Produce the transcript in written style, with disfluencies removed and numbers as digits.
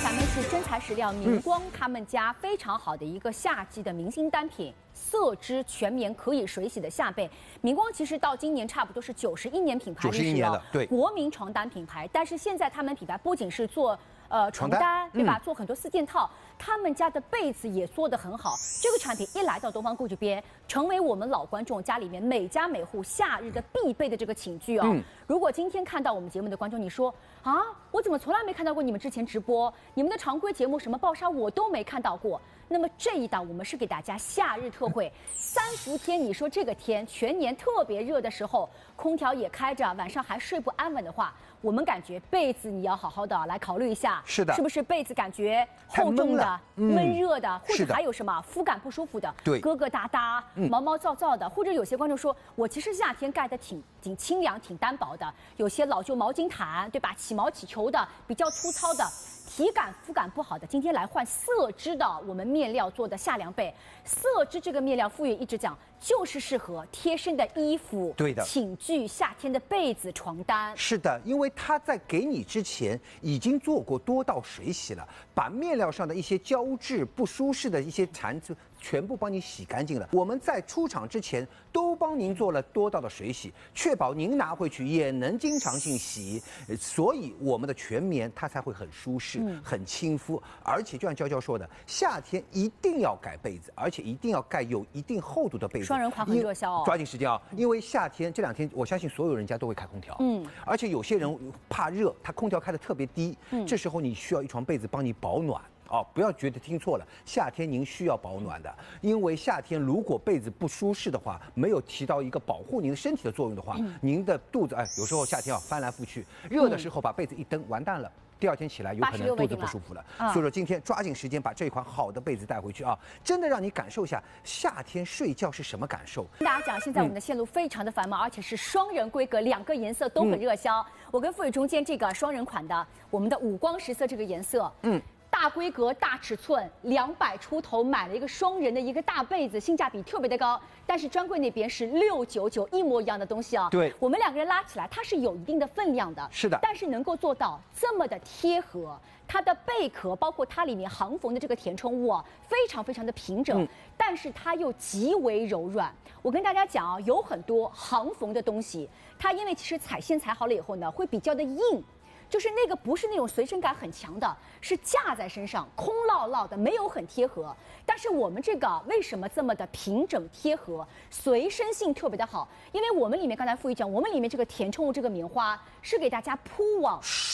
咱们是真材实料，明光他们家非常好的一个夏季的明星单品。色织全棉可以水洗的夏被，明光其实到今年差不多是91年品牌历史了， 对， 国民床单品牌。但是现在他们品牌不仅是做床单，对吧？做很多4件套，他们家的被子也做得很好。这个产品一来到东方购这边，成为我们老观众家里面每家每户夏日的必备的这个寝具哦。如果今天看到我们节目的观众，你说啊，我怎么从来没看到过你们之前直播，你们的常规节目什么爆杀我都没看到过。那么这一档我们是给大家夏日特惠，3伏天，你说这个天全年特别热的时候，空调也开着，晚上还睡不安稳的话，我们感觉被子你要好好的来考虑一下， 是的， 是不是被子感觉厚重的、闷热的，或者还有什么肤感不舒服的， 对， 疙疙瘩瘩、毛毛躁躁的，或者有些观众说我其实夏天盖的挺清凉、挺单薄的，有些老旧毛巾毯，对吧？起毛起球的，比较粗糙的。体感肤感不好的，今天来换色织的我们面料做的夏凉被。色织这个面料，傅爷一直讲，就是适合贴身的衣服、 对的寝具、夏天的被子、床单。 是的，因为它在给你之前已经做过多道水洗了，把面料上的一些胶质不舒适的一些残渍全部帮你洗干净了。我们在出厂之前都帮您做了多道的水洗，确保您拿回去也能经常性洗，所以我们的全棉它才会很舒适。很亲肤，而且就像娇娇说的，夏天一定要盖被子，而且一定要盖有一定厚度的被子。 双人款很热销哦， 抓紧时间啊！因为夏天这2天，我相信所有人家都会开空调，而且有些人怕热，他空调开得特别低，这时候你需要一床被子帮你保暖。哦，不要觉得听错了，夏天您需要保暖的，因为夏天如果被子不舒适的话，没有起到一个保护您的身体的作用的话，您的肚子有时候夏天翻来覆去，热的时候把被子一蹬，完蛋了。第2天起来有可能肚子不舒服了，所以说今天抓紧时间把这款好的被子带回去啊，真的让你感受一下夏天睡觉是什么感受。 跟大家讲，现在我们的线路非常的繁忙，而且是双人规格，2个颜色都很热销。我跟傅宇中间这个双人款的，我们的五光10色这个颜色，大规格、大尺寸，200出头买了一个双人的一个大被子，性价比特别的高。但是专柜那边是699，一模一样的东西啊。对，我们2个人拉起来，它是有一定的分量的。 是的， 但是能够做到这么的贴合，它的贝壳包括它里面行缝的这个填充物啊，非常非常的平整，但是它又极为柔软。我跟大家讲啊，有很多行缝的东西，它因为其实踩线踩好了以后呢，会比较的硬。就是那个不是那种随身感很强的，是架在身上空落落的，没有很贴合。但是我们这个为什么这么的平整贴合，随身性特别的好？因为我们里面刚才傅一讲，我们里面这个填充物这个棉花是给大家铺网。